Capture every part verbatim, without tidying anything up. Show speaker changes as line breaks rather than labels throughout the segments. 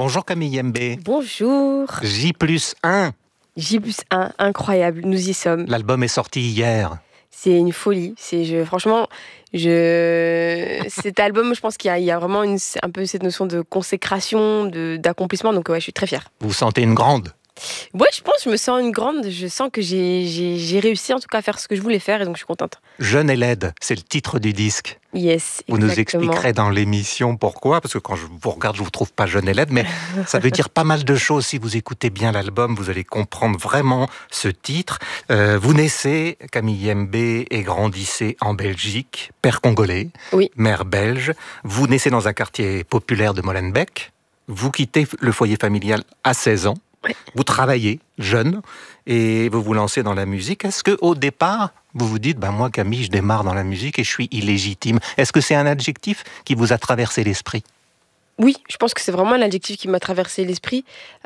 Bonjour Camille Yembe.
Bonjour.
J plus un.
J plus un, incroyable, nous y sommes.
L'album est sorti hier.
C'est une folie. C'est, je, franchement, je... cet album, je pense qu'il y a, il y a vraiment une, un peu cette notion de consécration, de, d'accomplissement. Donc ouais, je suis très fière.
Vous vous sentez une grande?
Ouais, je pense, je me sens une grande. Je sens que j'ai, j'ai, j'ai réussi en tout cas à faire ce que je voulais faire et donc je suis contente.
Jeune et laide, c'est le titre du disque.
Yes,
vous
exactement.
Nous expliquerez dans l'émission pourquoi, parce que quand je vous regarde, je vous trouve pas jeune et laide, mais ça veut dire pas mal de choses. Si vous écoutez bien l'album, vous allez comprendre vraiment ce titre. Euh, vous naissez, Camille Yembe, et grandissez en Belgique, père congolais,
oui.
mère belge. Vous naissez dans un quartier populaire de Molenbeek. Vous quittez le foyer familial à seize ans.
Ouais.
Vous travaillez jeune et vous vous lancez dans la musique. Est-ce qu'au départ, vous vous dites, ben moi Camille, je démarre dans la musique et je suis illégitime? Est-ce que c'est un adjectif qui vous a traversé l'esprit?
Oui, je pense que c'est vraiment un adjectif qui m'a traversé l'esprit.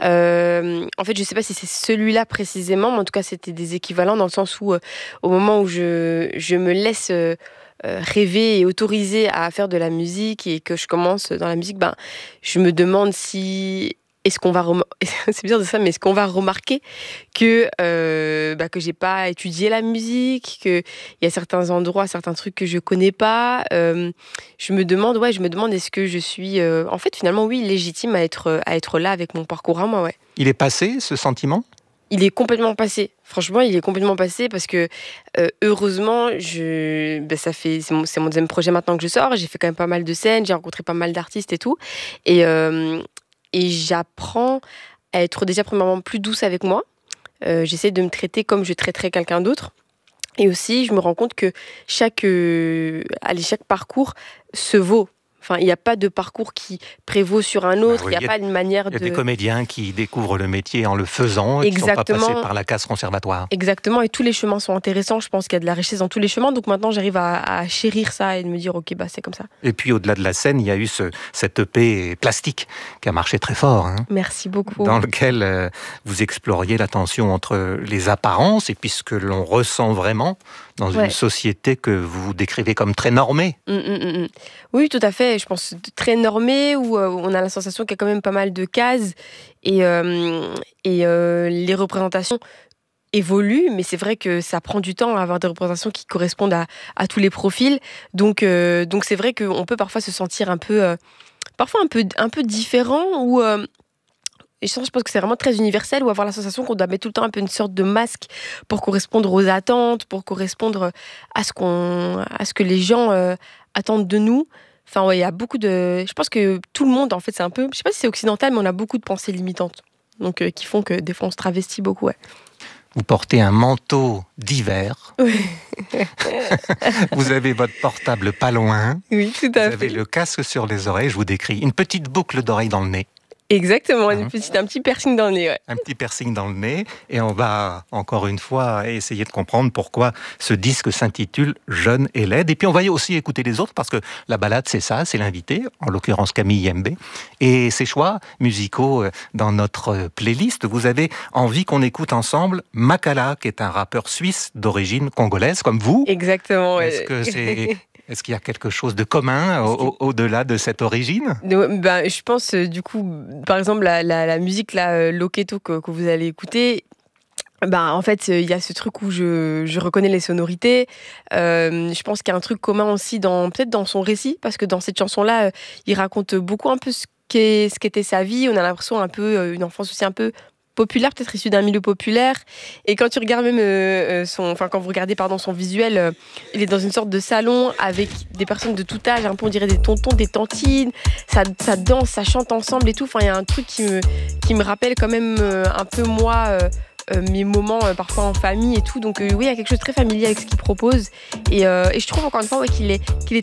Euh, en fait, je ne sais pas si c'est celui-là précisément, mais en tout cas, c'était des équivalents dans le sens où, euh, au moment où je, je me laisse euh, rêver et autoriser à faire de la musique et que je commence dans la musique, ben, je me demande si... Est-ce qu'on va rem... c'est bizarre de ça, mais est-ce qu'on va remarquer que euh, bah, que j'ai pas étudié la musique, que il y a certains endroits, certains trucs que je connais pas. Euh, je me demande, ouais, je me demande est-ce que je suis, euh, en fait, finalement, oui, légitime à être à être là avec mon parcours à moi, ouais.
Il est passé ce sentiment?
Il est complètement passé. Franchement, il est complètement passé parce que euh, heureusement, je, ben, ça fait c'est mon, c'est mon deuxième projet maintenant que je sors. J'ai fait quand même pas mal de scènes, j'ai rencontré pas mal d'artistes et tout, et euh, Et j'apprends à être déjà premièrement plus douce avec moi. Euh, j'essaie de me traiter comme je traiterais quelqu'un d'autre. Et aussi, je me rends compte que chaque, euh, allez, chaque parcours se vaut. Enfin, il n'y a pas de parcours qui prévaut sur un autre.
Bah oui,
il n'y a, a pas une manière de...
Il y a des comédiens qui découvrent le métier en le faisant et qui ne sont pas passés par la case conservatoire.
Exactement, et tous les chemins sont intéressants. Je pense qu'il y a de la richesse dans tous les chemins. Donc maintenant, j'arrive à, à chérir ça et de me dire, ok, bah, c'est comme ça.
Et puis, au-delà de la scène, il y a eu ce, cet E P plastique qui a marché très fort. Hein,
merci beaucoup.
Dans lequel euh, vous exploriez la tension entre les apparences et puis ce que l'on ressent vraiment dans une ouais. société que vous décrivez comme très normée.
Mmh, mmh, mmh. Oui, tout à fait. Je pense très normée, où euh, on a la sensation qu'il y a quand même pas mal de cases et, euh, et euh, les représentations évoluent, mais c'est vrai que ça prend du temps à avoir des représentations qui correspondent à, à tous les profils. Donc, euh, donc c'est vrai qu'on peut parfois se sentir un peu, euh, parfois un peu, un peu différent ou... Euh, Et je pense que c'est vraiment très universel, ou avoir la sensation qu'on doit mettre tout le temps un peu une sorte de masque pour correspondre aux attentes, pour correspondre à ce, qu'on, à ce que les gens euh, attendent de nous. Enfin, ouais, il y a beaucoup de... Je pense que tout le monde, en fait, c'est un peu... Je sais pas si c'est occidental, mais on a beaucoup de pensées limitantes. Donc, euh, qui font que des fois, on se travestit beaucoup, ouais.
Vous portez un manteau d'hiver.
Oui.
Vous avez votre portable pas loin.
Oui, tout à fait.
Vous avez le casque sur les oreilles, je vous décris. Une petite boucle d'oreille dans le nez.
Exactement, une petite, un petit piercing dans le nez. Ouais.
Un petit piercing dans le nez. Et on va, encore une fois, essayer de comprendre pourquoi ce disque s'intitule « Jeune et laide ». Et puis on va aussi écouter les autres, parce que la balade, c'est ça, c'est l'invité, en l'occurrence Camille Yembe. Et ses choix musicaux dans notre playlist, vous avez envie qu'on écoute ensemble Makala, qui est un rappeur suisse d'origine congolaise, comme vous.
Exactement.
Est-ce
ouais.
que c'est... Est-ce qu'il y a quelque chose de commun au, au, au-delà de cette origine?
Ben, je pense, du coup, par exemple, la, la, la musique, là, Loketo, que, que vous allez écouter, ben, en fait, il y a ce truc où je, je reconnais les sonorités. Euh, je pense qu'il y a un truc commun aussi, dans, peut-être dans son récit, parce que dans cette chanson-là, il raconte beaucoup un peu ce, qu'est, ce qu'était sa vie. On a l'impression un peu, une enfance aussi un peu populaire, peut-être issu d'un milieu populaire. Et quand tu regardes même euh, son, enfin quand vous regardez pardon son visuel, euh, il est dans une sorte de salon avec des personnes de tout âge, un peu on dirait des tontons, des tantines. Ça, ça danse, ça chante ensemble et tout. Enfin il y a un truc qui me, qui me rappelle quand même euh, un peu moi. Euh, Euh, mes moments euh, parfois en famille et tout, donc euh, oui, il y a quelque chose de très familier avec ce qu'il propose et, euh, et je trouve encore une fois ouais, qu'il est, qu'il est